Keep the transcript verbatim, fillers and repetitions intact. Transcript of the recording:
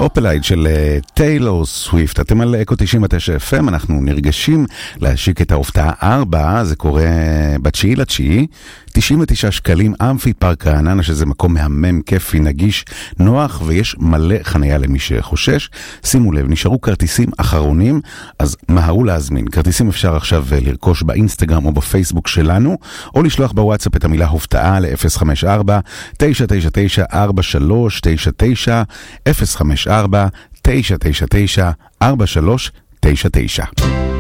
אופלייד של טיילור סוויפט. אתם על אקו תשעים ותשע אף אם, אנחנו נרגשים להשיק את ההופעה ארבע, זה קורה בתשיעי לתשיעי, תשעים ותשעה שקלים, אמפי פארק רעננה, שזה מקום מהמם, כיפי, נגיש, נוח, ויש מלא חניה למי שחושש. שימו לב, נשארו כרטיסים אחרונים, אז מהרו להזמין. כרטיסים אפשר עכשיו לרכוש באינסטגרם או בפייסבוק שלנו, או לשלוח בוואטסאפ את המילה הופעה ל-אפס חמש ארבע תשע תשע תשע ארבע שלוש תשע תשע, אפס חמש ארבע תשע תשע תשע ארבע שלוש תשע תשע.